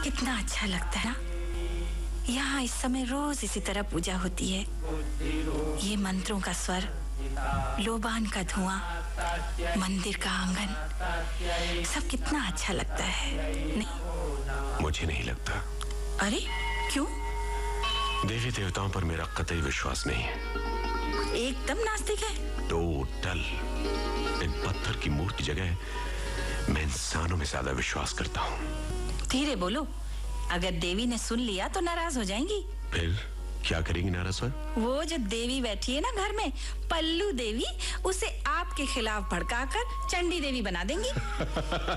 कितना अच्छा लगता है ना। यहाँ इस समय रोज इसी तरह पूजा होती है। ये मंत्रों का स्वर, लोबान का धुआं, मंदिर का आंगन, सब कितना अच्छा लगता है। नहीं, मुझे नहीं लगता। अरे क्यों? देवी देवताओं पर मेरा कतई विश्वास नहीं है। एकदम नास्तिक है? टोटल। इन पत्थर की मूर्ति की जगह मैं इंसानों में ज्यादा विश्वास करता हूँ। धीरे बोलो, अगर देवी ने सुन लिया तो नाराज हो जाएंगी। फिर क्या करेंगी नाराज पर? वो जो देवी बैठी है ना घर में, पल्लू देवी, उसे आपके खिलाफ भड़काकर चंडी देवी बना देंगी।